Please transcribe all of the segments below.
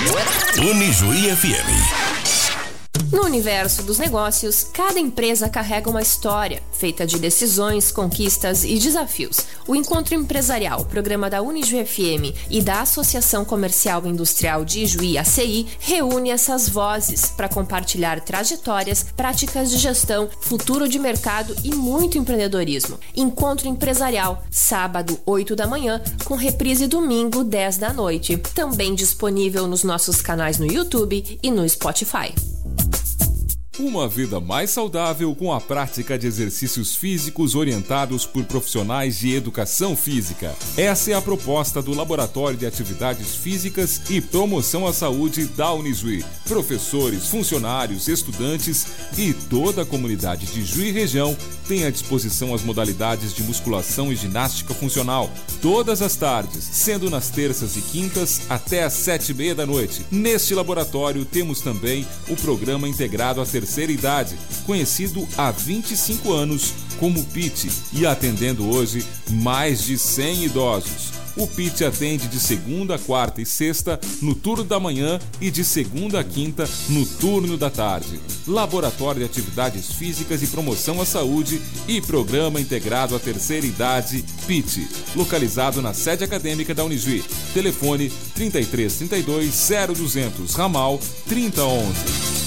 Unijuí FM. No universo dos negócios, cada empresa carrega uma história, feita de decisões, conquistas e desafios. O Encontro Empresarial, programa da Unijuí FM e da Associação Comercial e Industrial de Ijuí, ACI, reúne essas vozes para compartilhar trajetórias, práticas de gestão, futuro de mercado e muito empreendedorismo. Encontro Empresarial, sábado, 8 da manhã, com reprise domingo, 10 da noite. Também disponível nos nossos canais no YouTube e no Spotify. Uma vida mais saudável com a prática de exercícios físicos orientados por profissionais de educação física. Essa é a proposta do Laboratório de Atividades Físicas e Promoção à Saúde da Unijuí. Professores, funcionários, estudantes e toda a comunidade de Juí região tem à disposição as modalidades de musculação e ginástica funcional, todas as tardes, sendo nas terças e quintas até às 7:30 da noite. Neste laboratório temos também o programa integrado à terceira idade, conhecido há 25 anos como PIT, e atendendo hoje mais de 100 idosos. O PIT atende de segunda, quarta e sexta no turno da manhã e de segunda a quinta no turno da tarde. Laboratório de Atividades Físicas e Promoção à Saúde e Programa Integrado à Terceira Idade, PIT, localizado na sede acadêmica da Unijuí. Telefone 3332 0200, ramal 3011.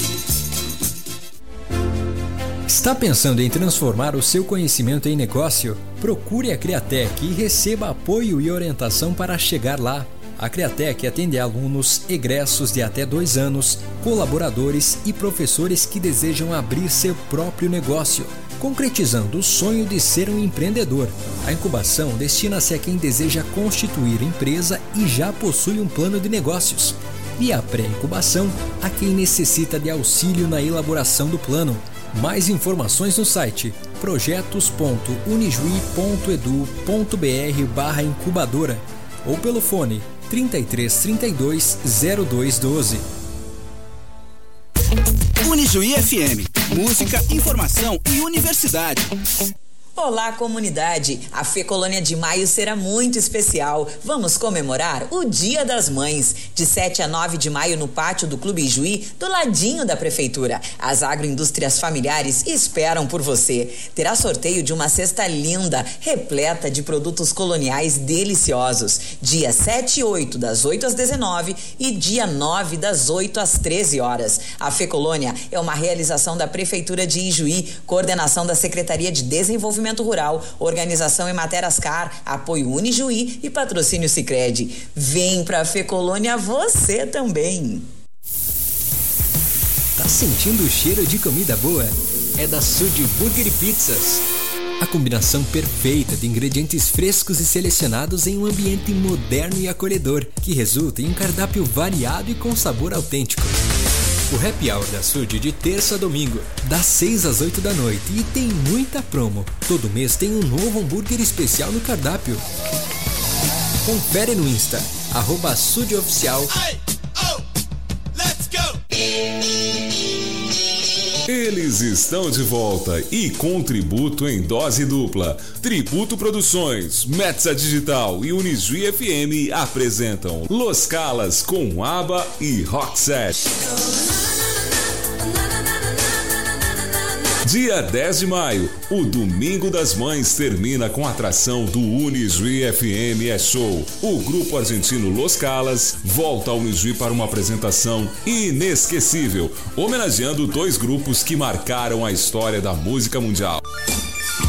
Está pensando em transformar o seu conhecimento em negócio? Procure a Createc e receba apoio e orientação para chegar lá. A Createc atende alunos egressos de até 2 anos, colaboradores e professores que desejam abrir seu próprio negócio, concretizando o sonho de ser um empreendedor. A incubação destina-se a quem deseja constituir empresa e já possui um plano de negócios. E a pré-incubação a quem necessita de auxílio na elaboração do plano. Mais informações no site projetos.unijuí.edu.br/incubadora ou pelo fone 3332 0212. Unijuí FM, música, informação e universidade. Olá, comunidade! A FEColônia de Maio será muito especial. Vamos comemorar o Dia das Mães, de 7 a 9 de maio no pátio do Clube Ijuí, do ladinho da Prefeitura. As agroindústrias familiares esperam por você. Terá sorteio de uma cesta linda, repleta de produtos coloniais deliciosos. Dia 7 e 8, das 8 às 19 e dia 9, das 8 às 13 horas. A FEColônia é uma realização da Prefeitura de Ijuí, coordenação da Secretaria de Desenvolvimento Rural, Organização Ematerascar, apoio Unijuí e patrocínio Sicredi. Vem pra FEColônia você também. Tá sentindo o cheiro de comida boa? É da Sud Burger e Pizzas. A combinação perfeita de ingredientes frescos e selecionados em um ambiente moderno e acolhedor, que resulta em um cardápio variado e com sabor autêntico. O Happy Hour da Sud de terça a domingo, das 6 às 8 da noite, e tem muita promo. Todo mês tem um novo hambúrguer especial no cardápio. Confere no Insta, @SudOficial. Eles estão de volta e com tributo em dose dupla. Tributo Produções, Metza Digital e Unijuí FM apresentam Los Calas com ABBA e Roxette. Dia 10 de maio, o Domingo das Mães termina com a atração do Unijuí FM Show. O grupo argentino Los Calas volta ao Unijuí para uma apresentação inesquecível, homenageando 2 grupos que marcaram a história da música mundial.